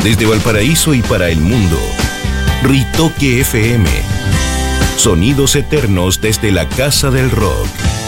Desde Valparaíso y para el mundo, Ritoque FM. Sonidos eternos desde la Casa del Rock.